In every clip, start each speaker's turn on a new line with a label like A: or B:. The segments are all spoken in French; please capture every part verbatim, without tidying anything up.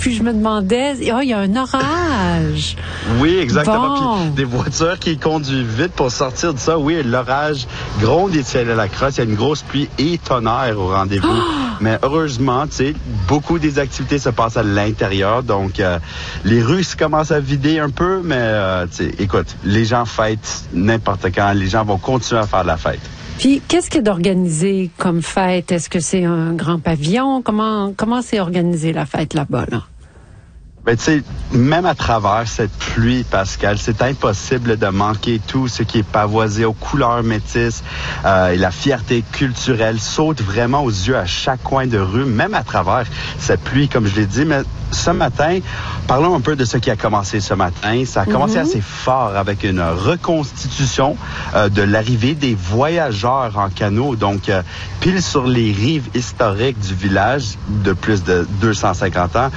A: puis je me demandais, oh, il y a un orage.
B: Oui, exactement.
A: Bon.
B: Puis des voitures qui conduisent vite pour sortir de ça. Oui, l'orage gronde ici à la Crosse. Il y a une grosse pluie et tonnerre au rendez-vous. Oh! Mais heureusement, tu sais, beaucoup des activités se passent à l'intérieur. Donc, euh, les rues commencent à vider un peu. Mais, euh, tu sais, écoute, les gens fêtent n'importe quand. Les gens vont continuer à faire de la fête.
A: Puis, qu'est-ce qu'il y a d'organisé comme fête? Est-ce que c'est un grand pavillon? Comment comment c'est organisé la fête là-bas, là?
B: Ben, tu sais, même à travers cette pluie, Pascal, c'est impossible de manquer tout ce qui est pavoisé aux couleurs métisses. Euh, et la fierté culturelle saute vraiment aux yeux à chaque coin de rue, même à travers cette pluie, comme je l'ai dit. Mais ce matin, parlons un peu de ce qui a commencé ce matin. Ça a commencé mm-hmm. assez fort avec une reconstitution euh, de l'arrivée des voyageurs en canot. Donc, euh, pile sur les rives historiques du village de plus de deux cent cinquante ans.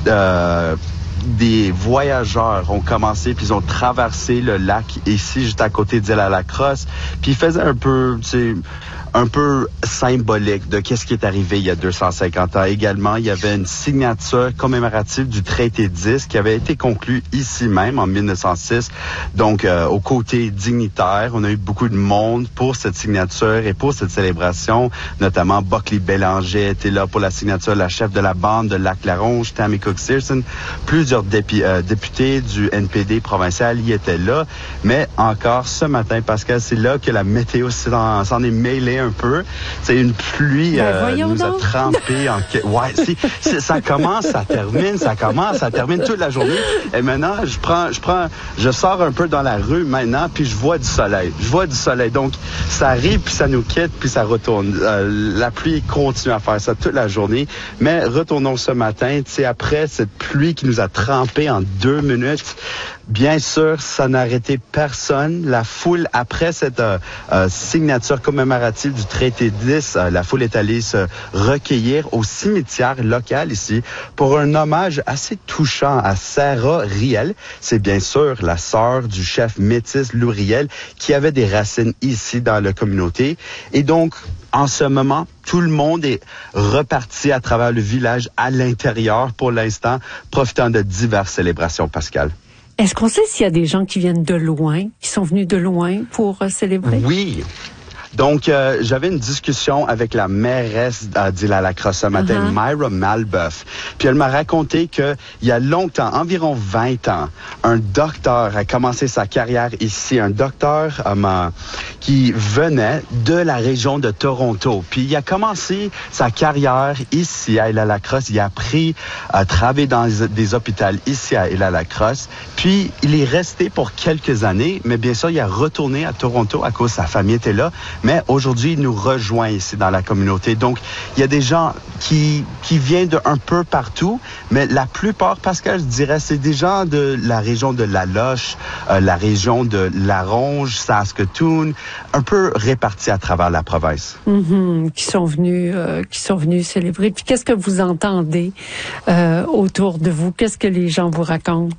B: Euh, des voyageurs ont commencé puis ils ont traversé le lac ici juste à côté d'Île-à-la-Crosse, puis ils faisaient un peu, tu sais, un peu symbolique de qu'est-ce qui est arrivé il y a deux cent cinquante ans. Également, il y avait une signature commémorative du traité dix qui avait été conclu ici même en mille neuf cent six. Donc, euh, au côté dignitaire, on a eu beaucoup de monde pour cette signature et pour cette célébration. Notamment, Buckley Bélanger était là pour la signature, la chef de la bande de Lac-La-Ronge, Tammy Cook-Searson. Plusieurs dépi- euh, députés du N P D provincial y étaient là. Mais encore ce matin, Pascal, c'est là que la météo s'en, s'en est mêlée un peu. C'est une pluie euh, nous donc. a trempé en ouais, c'est, c'est, ça commence, ça termine, ça commence, ça termine toute la journée. Et maintenant, je prends, je prends, je sors un peu dans la rue maintenant, puis je vois du soleil. Je vois du soleil. Donc, ça arrive, puis ça nous quitte, puis ça retourne. Euh, la pluie continue à faire ça toute la journée. Mais retournons ce matin, tu sais, après cette pluie qui nous a trempé en deux minutes. Bien sûr, ça n'a arrêté personne. La foule, après cette euh, euh, signature commémorative du traité dix, euh, la foule est allée se recueillir au cimetière local ici pour un hommage assez touchant à Sarah Riel. C'est bien sûr la sœur du chef métis Lou Riel qui avait des racines ici dans la communauté. Et donc, en ce moment, tout le monde est reparti à travers le village à l'intérieur pour l'instant, profitant de diverses célébrations, Pascal.
A: Est-ce qu'on sait s'il y a des gens qui viennent de loin, qui sont venus de loin pour euh, célébrer?
B: Oui. Donc, euh, j'avais une discussion avec la mairesse euh, d'Île-à-la-Crosse ce matin, uh-huh. Myra Malbeuf. Puis elle m'a raconté que il y a longtemps, environ vingt ans, un docteur a commencé sa carrière ici. Un docteur euh, qui venait de la région de Toronto. Puis il a commencé sa carrière ici à Île-à-la-Crosse. Il a appris à travailler dans des hôpitaux ici à Île-à-la-Crosse. Puis il est resté pour quelques années, mais bien sûr, il a retourné à Toronto à cause de sa famille était là. Mais aujourd'hui, il nous rejoint ici dans la communauté. Donc, il y a des gens qui qui viennent de un peu partout, mais la plupart, Pascal, je dirais, c'est des gens de la région de La Loche, euh, la région de La Ronge, Saskatoon, un peu répartis à travers la province.
A: Mm-hmm, qui sont venus, euh, qui sont venus célébrer. Puis, qu'est-ce que vous entendez euh, autour de vous? Qu'est-ce que les gens vous racontent?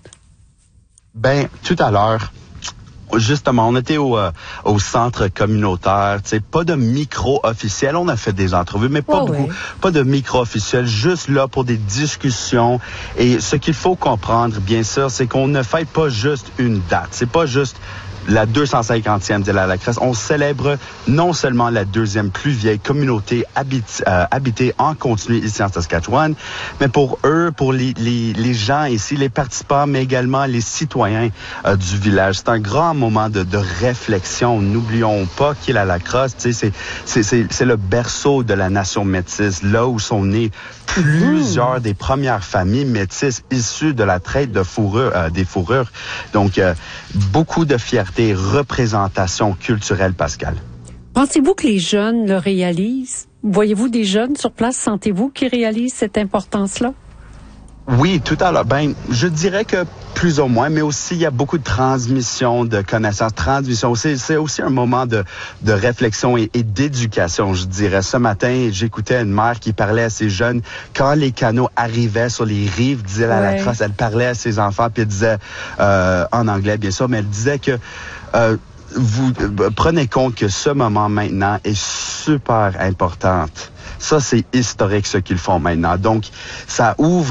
B: Ben, tout à l'heure, justement, on était au, euh, au centre communautaire, tu sais, pas de micro officiel. On a fait des entrevues, mais pas
A: oh,
B: beaucoup,
A: oui.
B: pas de micro officiel, juste là pour des discussions. Et ce qu'il faut comprendre, bien sûr, c'est qu'on ne fête pas juste une date. C'est pas juste la deux cent cinquantième d'Île-à-la-Crosse. On célèbre non seulement la deuxième plus vieille communauté habite, euh, habitée en continu ici en Saskatchewan, mais pour eux, pour les, les, les gens ici, les participants, mais également les citoyens euh, du village. C'est un grand moment de, de réflexion. N'oublions pas qu'Île-à-la-Crosse, tu sais, c'est, c'est, c'est, c'est le berceau de la nation métisse, là où sont nées plusieurs mmh. des premières familles métisses issues de la traite de fourrure, euh, des fourrures. Donc, euh, beaucoup de fierté, représentation culturelle, Pascal.
A: Pensez-vous que les jeunes le réalisent? Voyez-vous des jeunes sur place? Sentez-vous qu'ils réalisent cette importance-là?
B: Oui, tout à l'heure. Ben, je dirais que plus ou moins, mais aussi il y a beaucoup de transmission de connaissances, transmission aussi. C'est aussi un moment de, de réflexion et, et d'éducation, je dirais. Ce matin, j'écoutais une mère qui parlait à ses jeunes quand les canots arrivaient sur les rives d'Île-à-la-Crosse. Elle parlait à ses enfants puis elle disait euh, en anglais bien sûr, mais elle disait que euh, vous euh, prenez compte que ce moment maintenant est super important. Ça, c'est historique ce qu'ils font maintenant. Donc, ça ouvre